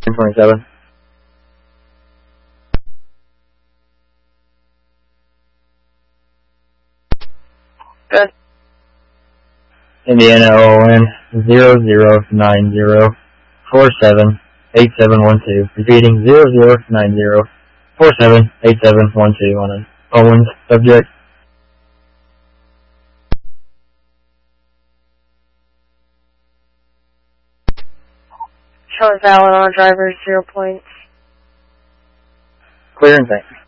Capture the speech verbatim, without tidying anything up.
twenty-seven. Good. Indiana O N zero zero nine zero four seven eight seven one two. Repeating zero zero nine zero four seven eight seven one two on an Owens subject. Show valid on driver, zero points. Clear and thanks.